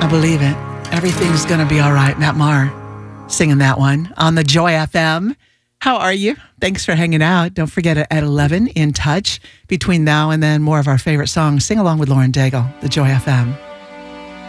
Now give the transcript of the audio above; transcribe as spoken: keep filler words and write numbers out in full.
I believe it. Everything's going to be all right. Matt Maher singing that one on the Joy F M. How are you? Thanks for hanging out. Don't forget at eleven, In Touch. Between now and then, more of our favorite songs. Sing along with Lauren Daigle, the Joy F M.